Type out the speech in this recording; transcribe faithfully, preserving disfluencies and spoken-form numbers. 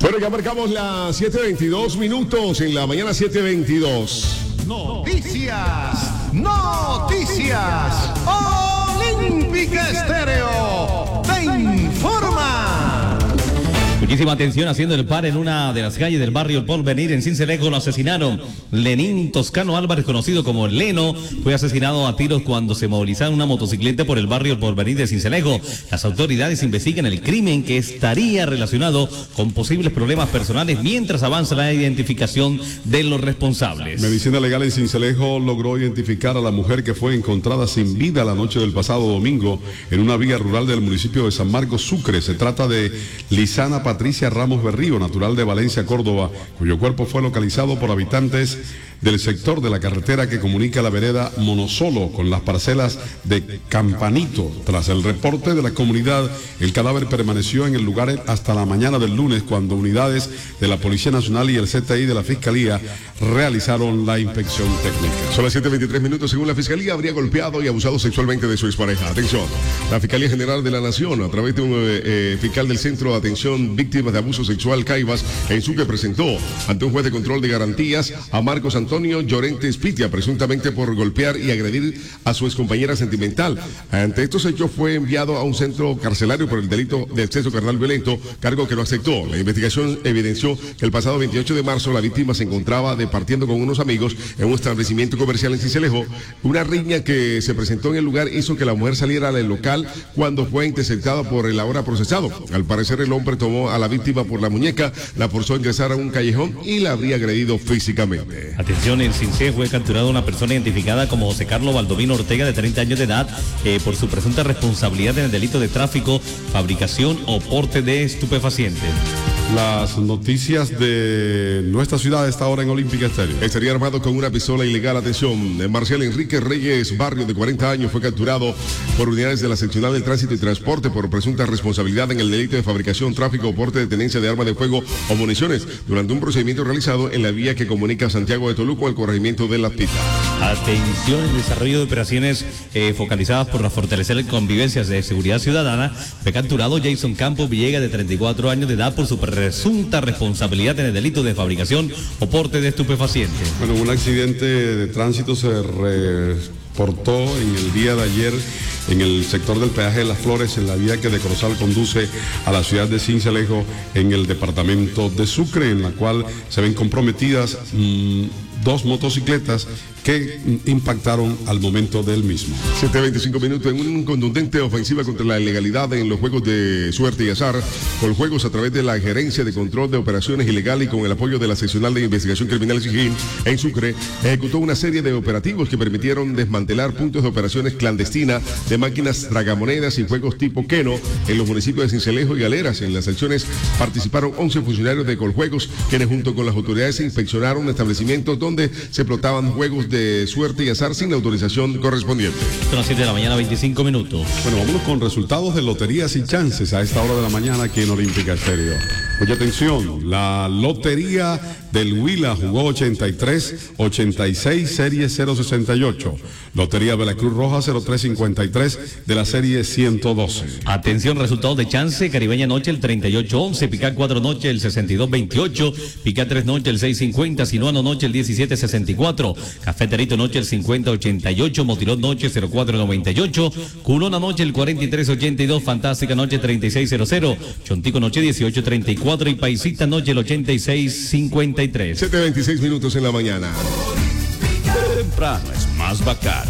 Bueno, ya marcamos las siete veintidós minutos en la mañana, siete veintidós. Noticias, noticias. Olímpica Estéreo te informa. Muchísima atención, haciendo el par en una de las calles del barrio El Porvenir en Sincelejo. Lo asesinaron. Lenín Toscano Álvarez, conocido como Leno, fue asesinado a tiros cuando se movilizaba en una motocicleta por el barrio El Porvenir de Sincelejo. Las autoridades investigan el crimen, que estaría relacionado con posibles problemas personales, mientras avanza la identificación de los responsables. Medicina Legal en Sincelejo logró identificar a la mujer que fue encontrada sin vida la noche del pasado domingo en una vía rural del municipio de San Marcos, Sucre. Se trata de Lisana Patricia Ramos Berrío, natural de Valencia, Córdoba, cuyo cuerpo fue localizado por habitantes del sector de la carretera que comunica la vereda Monosolo con las parcelas de Campanito. Tras el reporte de la comunidad, el cadáver permaneció en el lugar hasta la mañana del lunes, cuando unidades de la Policía Nacional y el C T I de la Fiscalía realizaron la inspección técnica. Son las siete veintitrés minutos. Según la Fiscalía, habría golpeado y abusado sexualmente de su expareja. Atención, la Fiscalía General de la Nación, a través de un eh, fiscal del Centro de Atención Víctimas de Abuso Sexual Caibas, en Sucre, presentó ante un juez de control de garantías a Marcos Antonio Llorente Espitia, presuntamente por golpear y agredir a su excompañera sentimental. Ante estos hechos fue enviado a un centro carcelario por el delito de exceso carnal violento, cargo que no aceptó. La investigación evidenció que el pasado veintiocho de marzo la víctima se encontraba departiendo con unos amigos en un establecimiento comercial en Sincelejo. Una riña que se presentó en el lugar hizo que la mujer saliera del local cuando fue interceptada por el ahora procesado. Al parecer, el hombre tomó a la víctima por la muñeca, la forzó a ingresar a un callejón y la habría agredido físicamente. Atención, en Sincelejo fue capturada una persona identificada como José Carlos Valdomino Ortega, de treinta años de edad, eh, por su presunta responsabilidad en el delito de tráfico, fabricación o porte de estupefacientes. Las noticias de nuestra ciudad a esta hora en Olímpica Estéreo. Estaría armado con una pistola ilegal. Atención, Marcial Enrique Reyes Barrio, de cuarenta años, fue capturado por unidades de la Seccional del Tránsito y Transporte por presunta responsabilidad en el delito de fabricación, tráfico o porte de tenencia de arma de fuego o municiones durante un procedimiento realizado en la vía que comunica Santiago de Toluco al corregimiento de La Pita. Atención, el desarrollo de operaciones eh, focalizadas por fortalecer convivencias de seguridad ciudadana. Fue capturado Jason Campos Villegas, de treinta y cuatro años de edad, por su presunta responsabilidad en el delito de fabricación o porte de estupefacientes. Bueno, un accidente de tránsito se reportó en el día de ayer en el sector del peaje de Las Flores, en la vía que de Corozal conduce a la ciudad de Sincelejo, en el departamento de Sucre, en la cual se ven comprometidas mmm, dos motocicletas que impactaron al momento del mismo. siete veinticinco minutos. En una contundente ofensiva contra la ilegalidad en los juegos de suerte y azar, Coljuegos, a través de la Gerencia de Control de Operaciones Ilegales y con el apoyo de la Seccional de Investigación Criminal SIGIN en Sucre, ejecutó una serie de operativos que permitieron desmantelar puntos de operaciones clandestinas de máquinas tragamonedas y juegos tipo Keno en los municipios de Sincelejo y Galeras. En las acciones participaron once funcionarios de Coljuegos, quienes junto con las autoridades inspeccionaron establecimientos donde se explotaban juegos de de suerte y azar sin la autorización correspondiente. Son las siete de la mañana, veinticinco minutos. Bueno, vámonos con resultados de loterías y chances a esta hora de la mañana aquí en Olímpica Estéreo. Mucha atención, la lotería del Huila jugó ochenta y tres ochenta y seis, serie cero sesenta y ocho. Lotería de la Cruz Roja cero tres cincuenta y tres de la serie ciento doce. Atención, resultados de chance: Caribeña noche el treinta y ocho once, Picar cuatro noche el sesenta y dos veintiocho, Picar tres noche el seis cincuenta, Sinuano noche el diecisiete sesenta y cuatro, Cafeterito noche el cincuenta ochenta y ocho, Motirón noche cero cuatro noventa y ocho, Culona noche el cuarenta y tres ochenta y dos, Fantástica noche treinta y seis cero cero, Chontico noche dieciocho treinta y cuatro y Paisita noche el ochenta y seis cincuenta y tres. siete veintiséis minutos en la mañana. Temprano es más bacán.